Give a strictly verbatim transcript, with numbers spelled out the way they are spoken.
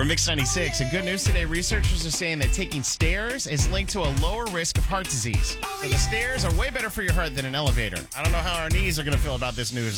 We're Mix ninety-six, and good news today, researchers are saying that taking stairs is linked to a lower risk of heart disease. So the stairs are way better for your heart than an elevator. I don't know how our knees are going to feel about this news.